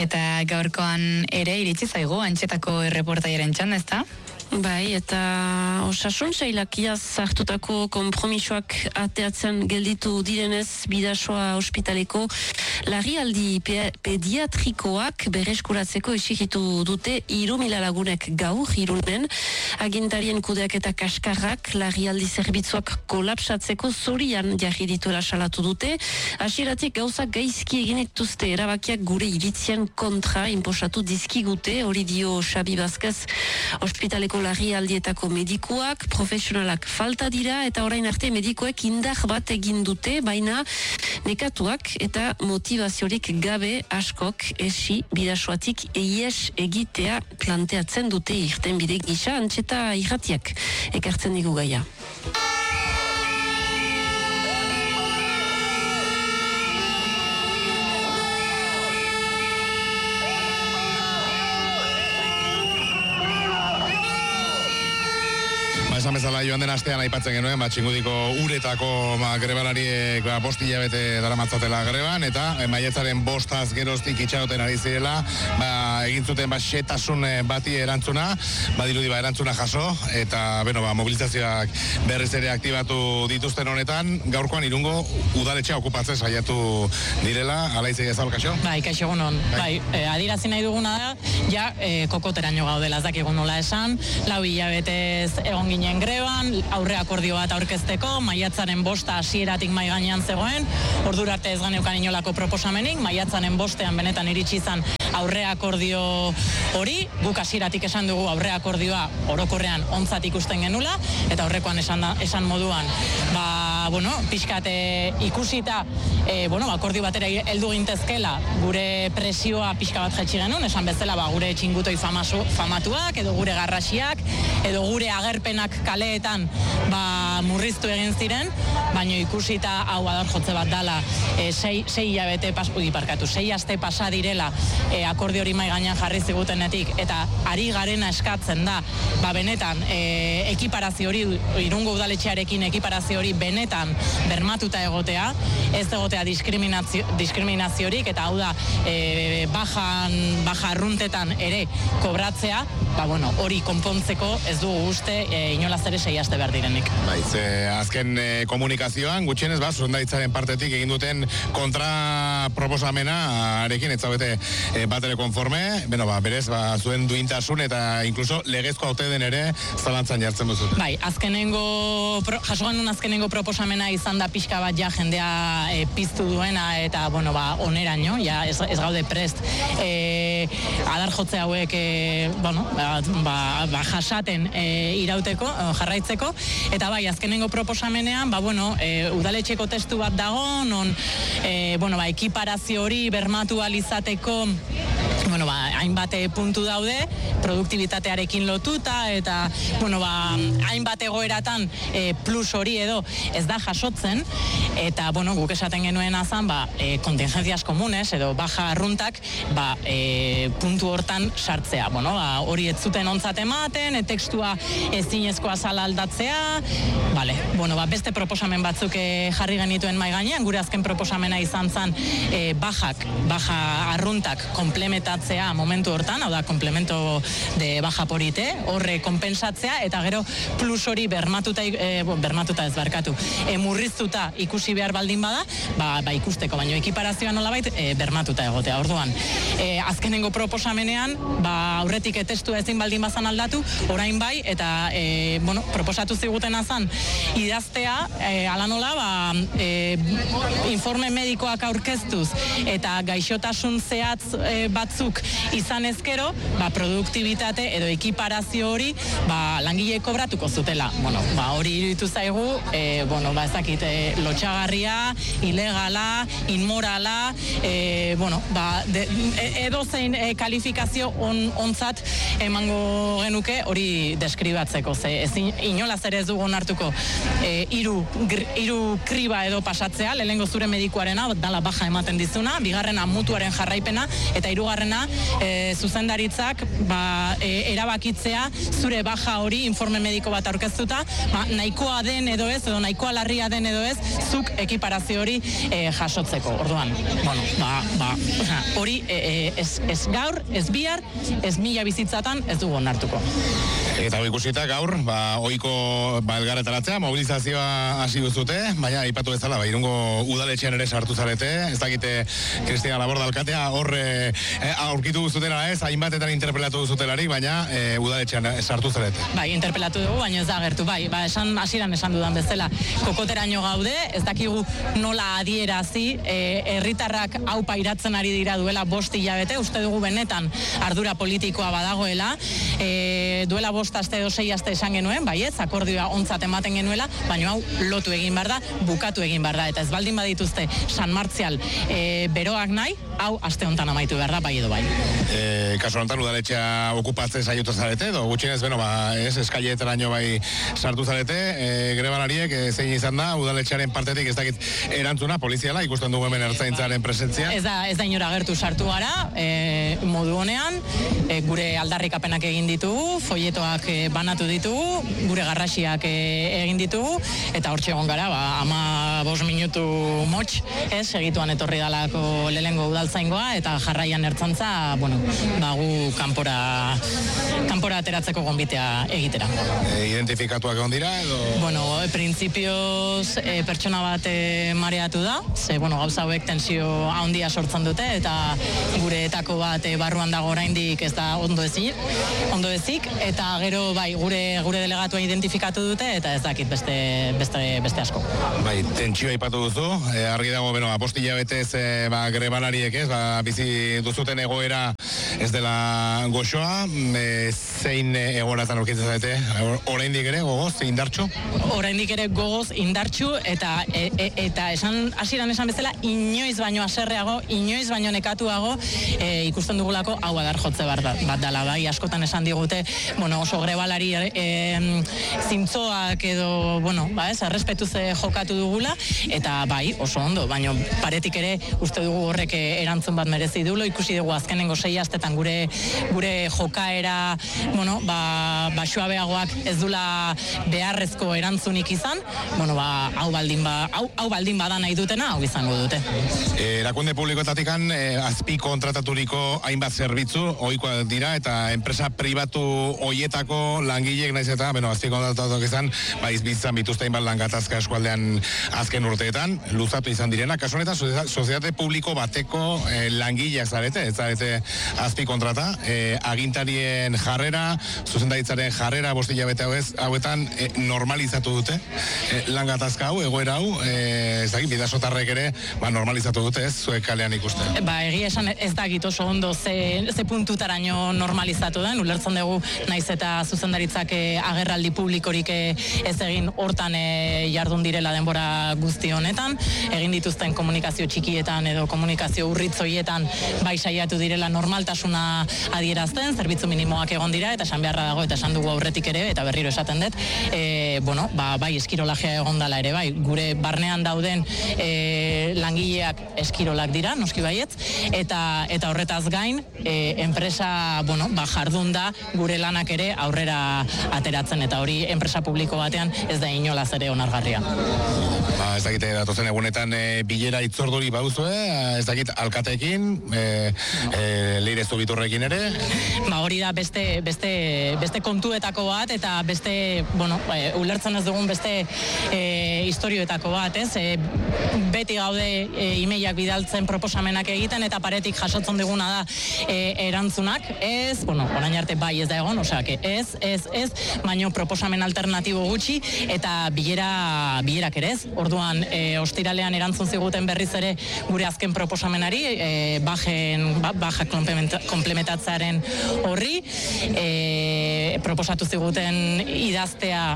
Eta gaurkoan ere iritsi zaigu Antxetako erreportaiaren txanda, ezta? Bai, eta osasun sailak iaz hartutako konpromisoak ateatzen gelditu direnez Bidasoa ospitaleko larrialdi pediatrikoak berreskuratzeko exigitu dute 3.000 lagunek gaur Irunen. Agintarien kudeak eta kaskarrak larrialdi zerbitzuak kolapsatzeko zorian jarri dituela salatu dute. Hasieratik gauzak gaizki egin dituzte erabakiak gure iritzien kontra inposatu dizkigute, hori dio Xabi Vázquez ospitaleko larrialdietako medikuak, profesionalak falta dira eta orain arte medikuek indar bat egin dute, baina nekatuak eta motivaziorik gabe askok Bidasoatik ihes egitea planteatzen dute irtenbide gisa. Antxeta irratiak ekartzen digu gaia. Esan bezala joan den astean aipatzen genuen, Txingudiko uretako grebalariek 5 hilabete daramatzatela greban, eta maiatzaren 5 geroztik itxaroten ari zirela, egin zuten xehetasun bati erantzuna, badirudi erantzuna jaso, eta mobilizazioak berriz ere aktibatu dituzten honetan, gaurkoan Irungo udaletxea okupatzen saiatu direla, alaizei ezabal, kaixo? Bai, kaixo egunon. Bai, adirazi nahi duguna da, ja, kokoteraino gaudela, ez dakigun nola esan, 4 hilabetez egon ginen greban, aurre akordio bat aurkezteko, maiatzaren 5 hasieratik mai gainean zegoen, ordura arte ez geneukan inolako proposamenik, maiatzaren 5 benetan iritsi izan aurre akordio hori, guk hasieratik esan dugu aurre akordioa orokorrean ontzat ikusten genula, eta aurrekoan esan moduan, pixkat ikusita, akordio batera heldu gintezkela, gure presioa pixka bat jaitsi genuen, esan bezala gure txingutoi famatuak, edo gure garrasiak, edo gure agerpenak kaleetan murriztu egin ziren, baina ikusita hau adar jotze bat dala 6 aste pasa direla akordio hori mai gainean jarri zigutenetik, eta ari garena eskatzen da, benetan ekiparazio hori, Irungo udaletxearekin ekiparazio hori benetan bermatuta egotea, ez egotea diskriminaziorik, eta hau da baja arruntetan ere kobratzea, hori konpontzeko ez dugu uste inolaz ere 6 aste behar direnik. Azken komunikazioan, gutxienez, zuzendaritzaren partetik egin duten kontra proposamena arekin, ez zaudete batere konforme, berez, zuen duintasun eta inkluso legezko haute den ere zalantzan jartzen duzu. Bai, jaso genuen azkenengo proposamena izan da pixka bat ja jendea piztu duena, eta, oneraino, ez gaude prest adar jotze hauek jasaten irauteko, jarraitzeko, eta bai, azkenengo proposamenean, udaletxeko testu bat dago, non, ekiparazio hori bermatu alizateko, hainbat puntu daude, produktibitatearekin lotuta, eta, hainbat egoeratan plus hori edo ez da jasotzen, eta, guk esaten genuen azan, kontingentzias komunes, edo baja arruntak, puntu hortan sartzea, hori ez zuten ontzat ematen, tekstua ezinezkoa zala aldatzea, beste proposamen batzuk jarri genituen mai gainean, gure azken proposamena izan zen baja arruntak komplementatzea momentu hortan, hau da, komplemento de baja porite, horre konpensatzea, eta gero plus hori bermatuta ez barkatu, murriztuta ikusi behar baldin bada, ikusteko, baino ekiparazioa nolabait bermatuta egotea. Orduan, azkenengo proposamenean, aurretik testua ezin baldin bazan aldatu, orain bai, eta proposatu ziguten azan idaztea, ala nola, informe medikoak aurkeztuz, eta gaixotasun zehatz batzuk izan ezkero, produktibitate edo ekiparazio hori, langile kobratuko zutela. Hori iruditu zaigu, ezakit, lotxagarria, ilegala, inmorala, edozein kalifikazio ontzat emango genuke hori deskribatzeko, inolaz ere ez dugu onartuko hiru kriba edo pasatzea, lehenengo zure medikuarena, dala baja ematen dizuna, bigarrena mutuaren jarraipena, eta hirugarrena zuzendaritzak erabakitzea zure baja hori informe mediko bat aurkeztuta, nahikoa den edo ez, edo nahikoa larria den edo ez, zuk ekiparazio hori jasotzeko. Orduan, hori ez gaur, ez bihar, ez 1000 bizitzatan ez dugu onartuko. Eta ikusita gaur, ohiko elgarretaratzea, mobilizazioa hasi duzute, baina aipatu bezala, Irungo udaletxean ere sartu zarete, ez dakite Cristina Laborda alkatea, horre aurkitu duzutela ez, hainbatetan interpelatu duzutelarik, baina udaletxean sartu zarete. Bai, interpelatu dugu, baina ez da agertu, hasieran esan dudan bezala, kokoteraino gaude, ez dakigu nola adierazi, herritarrak hau pairatzen ari dira duela 5 hilabete, uste dugu benetan ardura politikoa badagoela, duela 5 aste edo 6 aste esan genuen, baietz, akordioa ontzat ematen genuela, baina hau lotu egin behar da, bukatu egin behar da, eta ez baldin badituzte San Martzial beroak nahi, hau aste hontan amaitu behar da, bai edo bai. Kasu honetan udaletxea okupatzen saiotu zarete, edo gutxienez, eskailetaraino bai sartu zarete, grebalariek zein izan da, udaletxearen partetik ez dakit erantzuna, poliziala, ikusten dugu hemen ertzaintzaren presentzia. Ez da inora agertu sartu gara, modu honean, gure aldarrikapenak egin ditugu, folletoak banatu ditugu, gure garrasiak egin ditugu, eta hortxe egon gara, 15 minutu motx, segituan etorri dalako lehengo udaltzaingoa, eta jarraian ertzantza, gu kanpora ateratzeko gonbitea egitera. Identifikatuak egon dira, edo? Printzipioz pertsona bat mareatu da, gauza hauek tensio handia sortzen dute, eta gure etako bat barruan dago oraindik ez da ondo ezik, eta gero gure delegatua identifikatu dute, eta ez dakit beste asko. Tentsioa aipatu duzu, argi dago, 5 hilabetez grebalariek bizi duzuten egoera ez dela goxoa, zein egoeratan aurkitzen zarete, oraindik ere gogoz, indartsu? Oraindik ere gogoz, indartsu, eta hasieran esan bezala, inoiz baino haserreago, inoiz baino nekatuago, ikusten dugulako hau adar jotze bat dela, askotan esan digute, oso grebalari zintzoak edo, errespetuz jokatu dugula, eta oso ondo, baina paretik ere uste dugu horrek erantzun bat merezi dulo, ikusi dugu azkenengo 6 astetan gure jokaera, suabeagoak ez dula beharrezko erantzunik izan, hau baldin bada nahi dutena, hau izango dute. Erakunde publikoetatikan azpi kontrataturiko hainbat zerbitzu ohikoak dira, eta enpresa pribatu hoietako langileek naiz eta, azpi kontratatuak izan, izbitzan bituzte hainbat langatazka eskualdean azken urteetan, luzatu izan direna. Kasu honetan, sozietate publiko bateko langileak zarete, ez zarete azpi kontrata, agintarien jarrera, zuzendaritzaren jarrera 5 hilabete hauetan normalizatu dute, langatazka hau, egoera hau, bidasotarrek ere normalizatu dute, ez, zuek kalean ikusten. Egia esan ez dakit oso ondo ze puntutaraino normalizatu den, ulertzen dugu naiz eta zuzendaritzak agerraldi publikorik ez egin hortan jardun direla denbora guzti honetan, egin dituzten komunikazio txikietan edo komunikazio urritzoietan saiatu direla normaltasuna adierazten, zerbitzu minimoak egon dira, eta esan beharra dago, eta esan dugu aurretik ere, eta berriro esaten dut, eskirolajea egon dela ere, gure barnean dauden langileak eskirolak dira, noski baietz, eta horretaz gain, enpresa, jardun da gure lanak ere aurrera ateratzen, eta hori enpresa publiko batean ez da inolaz ere onargarria. Ez dakit datozen egunetan bilera itzorduri bauzue, ez dakit alkateekin, Leire Zubiturrekin ere? Hori da beste kontuetako bat, eta beste, ulertzen ez dugun beste historioetako bat, ez? Beti gaude e-mailak bidaltzen proposamenak egiten, eta paretik jasotzen duguna da erantzunak, ez, orain arte ez da egon, ez, baino proposamen alternatibo gutxi, eta bilerak ere ez. Orduan, ostiralean erantzun ziguten berriz ere gure azken proposamenari, baja komplementatzearen horri, proposatu ziguten idaztea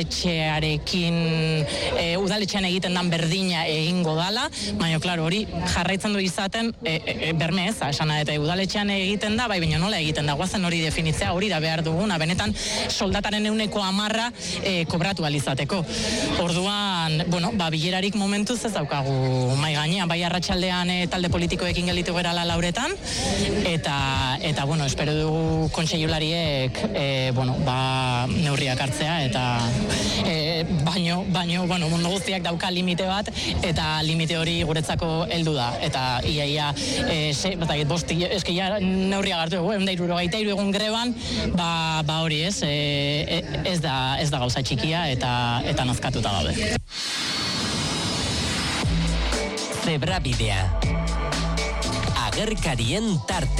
udaletxean egiten dan berdina egingo dala, baina, klaro, hori jarraitzen du izaten berme ez, esan eta udaletxean egiten da, bai, baina nola egiten da, guazen hori definitzea, hori da behar duguna, benetan soldataren 110% kobratu alizateko. Orduan, bueno, bilerarik momentuz ez daukagu mai gainean, bai arratsaldean talde politikoekin gelditu gerala lauretan, eta bueno, espero dugu kontseilulariek neurriak hartzea, eta baino, bueno, mundu guztiak dauka limite bat, eta limite hori guretzako heldu da, eta iaia, neurriak hartu dugu, 163 egun greban, hori ez da gauza txikia, eta nazkatuta gaude. Zebrabidea. Agerkarien tarte.